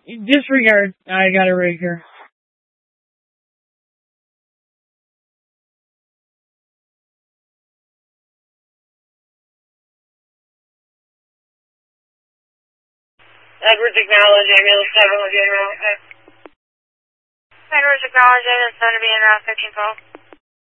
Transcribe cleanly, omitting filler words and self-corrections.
Disregard. I got a rig here. Edwards acknowledge, ambulance 7 will be en route. Edwards acknowledge, ambulance 7 to be en route, 1512.